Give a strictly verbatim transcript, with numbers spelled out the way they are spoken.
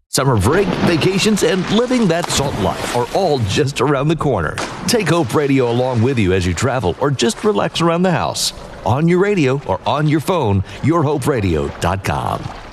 Summer break, vacations, and living that salt life are all just around the corner. Take Hope Radio along with you as you travel or just relax around the house. On your radio or on your phone, your hope radio dot com.